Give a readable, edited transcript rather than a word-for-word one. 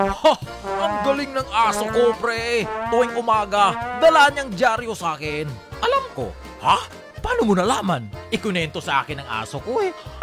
Ha! Ang galing ng aso ko, pre. Tuwing umaga, dala niyang dyaryo sa akin. Alam ko. Ha? Paano mo nalaman? Ikunento sa akin ng aso ko eh.